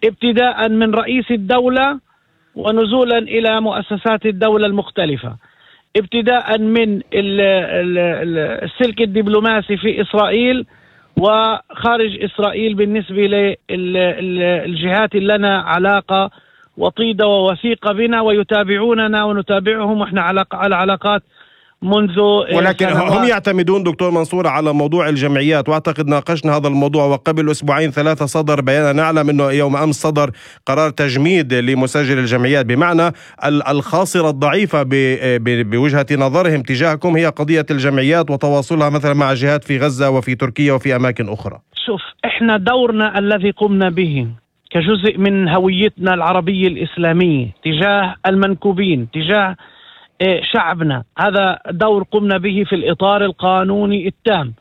ابتداء من رئيس الدولة ونزولا إلى مؤسسات الدولة المختلفة، ابتداء من السلك الدبلوماسي في إسرائيل وخارج إسرائيل بالنسبة للجهات اللي لنا علاقة وطيدة ووثيقة بنا ويتابعوننا ونتابعهم، وإحنا على علاقات منذ ولكن هم يعتمدون دكتور منصور على موضوع الجمعيات، واعتقد ناقشنا هذا الموضوع وقبل أسبوعين ثلاثة صدر بيان. نعلم أنه يوم أمس صدر قرار تجميد لمسجل الجمعيات، بمعنى الخاصرة الضعيفة بوجهة نظرهم تجاهكم هي قضية الجمعيات وتواصلها مثلا مع جهات في غزة وفي تركيا وفي أماكن أخرى. شوف، إحنا دورنا الذي قمنا به كجزء من هويتنا العربية الإسلامية تجاه المنكوبين، تجاه شعبنا، هذا دور قمنا به في الإطار القانوني التام،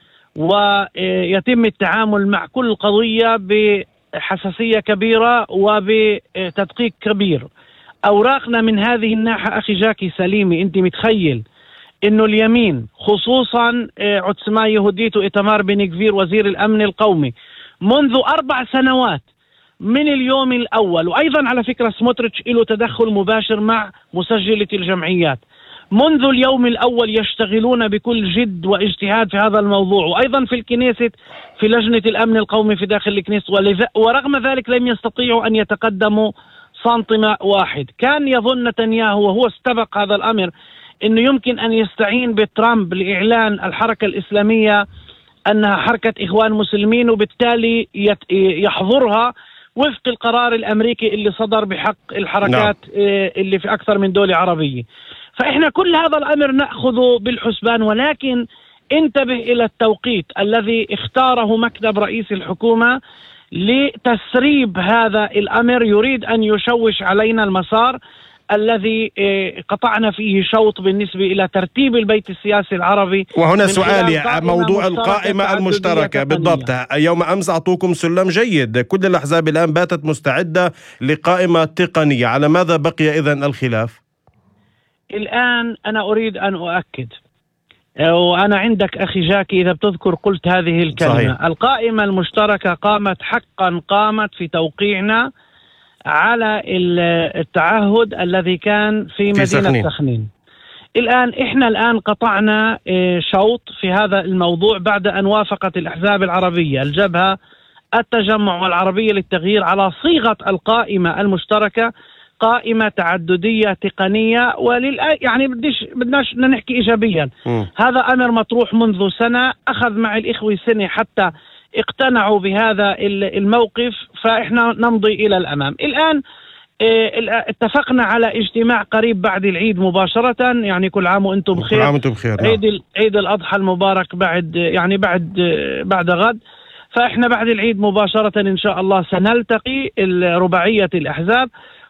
ويتم التعامل مع كل قضية بحساسية كبيرة وبتدقيق كبير. أوراقنا من هذه الناحية أخي جاكي سليمي. أنت متخيل إنه اليمين خصوصا عتسما يهوديتو إتمار بن كفير وزير الأمن القومي منذ 4 سنوات من اليوم الأول، وأيضا على فكرة سموتريتش له تدخل مباشر مع مسجلة الجمعيات، منذ اليوم الأول يشتغلون بكل جد واجتهاد في هذا الموضوع، وأيضا في الكنيسة في لجنة الأمن القومي في داخل الكنيسة، ورغم ذلك لم يستطيعوا أن يتقدموا سنتيمتر واحد. كان يظن نتنياهو وهو استبق هذا الأمر أنه يمكن أن يستعين بترامب لإعلان الحركة الإسلامية أنها حركة إخوان مسلمين، وبالتالي يحظرها وفق القرار الأمريكي اللي صدر بحق الحركات اللي في أكثر من دولة عربية. فإحنا كل هذا الأمر نأخذه بالحسبان، ولكن انتبه إلى التوقيت الذي اختاره مكتب رئيس الحكومة لتسريب هذا الأمر. يريد أن يشوش علينا المسار الذي قطعنا فيه شوط بالنسبة إلى ترتيب البيت السياسي العربي. وهنا سؤالي موضوع القائمة المشتركة بالضبط. يوم أمس أعطوكم سلم جيد، كل الأحزاب الآن باتت مستعدة لقائمة تقنية، على ماذا بقي إذن الخلاف؟ الآن أنا أريد أن أؤكد، وأنا عندك أخي جاكي إذا بتذكر قلت هذه الكلمة صحيح. القائمة المشتركة قامت في توقيعنا على التعهد الذي كان في مدينة سخنين. إحنا قطعنا شوط في هذا الموضوع بعد أن وافقت الأحزاب العربية، الجبهة، التجمع العربية للتغيير، على صيغة القائمة المشتركة، قائمة تعددية تقنية. يعني بدناش نحكي إيجابيا، هذا أمر مطروح منذ سنة، أخذ مع الإخوة سنة حتى اقتنعوا بهذا الموقف، فإحنا نمضي إلى الأمام. الآن اتفقنا على اجتماع قريب بعد العيد مباشرة، يعني كل عام وأنتم بخير. كل عام وأنتم بخير. عيد الأضحى المبارك بعد غد. فإحنا بعد العيد مباشرة إن شاء الله سنلتقي رباعية الأحزاب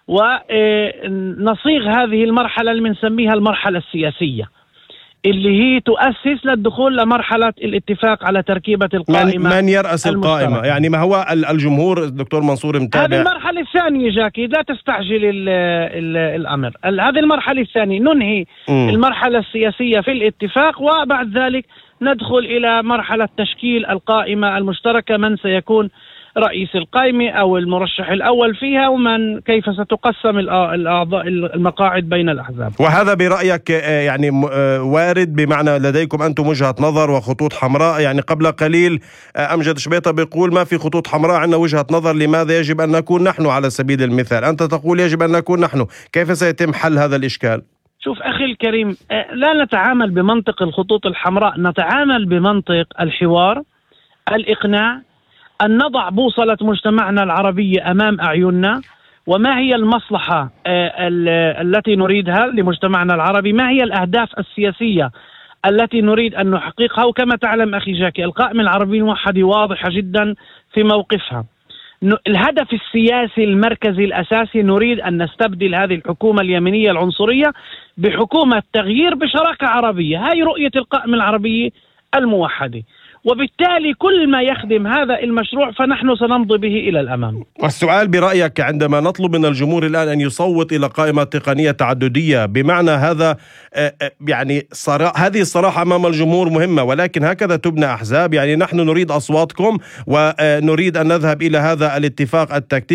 ونصيغ هذه المرحلة اللي بنسميها المرحلة السياسية، اللي هي تؤسس للدخول لمرحلة الاتفاق على تركيبة القائمة. من يرأس القائمة؟ يعني ما هو الجمهور دكتور منصور متابع؟ هذه المرحلة الثانية جاكي، لا تستعجل الأمر. هذه المرحلة الثانية ننهي المرحلة السياسية في الاتفاق، وبعد ذلك ندخل إلى مرحلة تشكيل القائمة المشتركة، من سيكون رئيس القائمة أو المرشح الأول فيها، ومن كيف ستقسم المقاعد بين الأحزاب. وهذا برأيك يعني وارد، بمعنى لديكم أنتم وجهة نظر وخطوط حمراء؟ يعني قبل قليل أمجد شبيطة بيقول ما في خطوط حمراء، عندنا وجهة نظر لماذا يجب أن نكون نحن على سبيل المثال، أنت تقول يجب أن نكون نحن. كيف سيتم حل هذا الإشكال؟ شوف أخي الكريم، لا نتعامل بمنطق الخطوط الحمراء، نتعامل بمنطق الحوار، الإقناع، أن نضع بوصلة مجتمعنا العربي أمام أعيننا، وما هي المصلحة التي نريدها لمجتمعنا العربي، ما هي الأهداف السياسية التي نريد أن نحققها. وكما تعلم أخي جاكي، القائمة العربية الموحدة واضحة جدا في موقفها. الهدف السياسي المركزي الأساسي، نريد أن نستبدل هذه الحكومة اليمينية العنصرية بحكومة تغيير بشراكة عربية. هاي رؤية القائمة العربية الموحدة، وبالتالي كل ما يخدم هذا المشروع فنحن سنمضي به إلى الأمام. والسؤال برأيك، عندما نطلب من الجمهور الآن أن يصوت إلى قائمة تقنية تعددية، بمعنى هذا يعني هذه الصراحة أمام الجمهور مهمة، ولكن هكذا تبنى أحزاب. يعني نحن نريد أصواتكم ونريد أن نذهب إلى هذا الاتفاق التكتيكي